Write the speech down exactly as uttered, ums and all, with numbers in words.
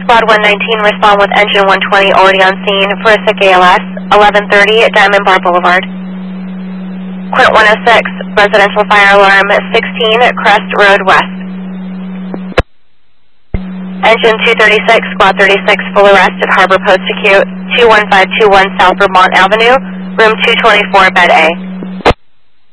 Squad one nineteen, respond with engine one twenty already on scene for a sick A L S, eleven thirty Diamond Bar Boulevard. Quint one oh six, residential fire alarm sixteen, Crest Road West. Engine two thirty-six, Squad thirty-six, full arrest at Harbor Post Acute, two one five two one South Vermont Avenue, room two twenty-four, bed A.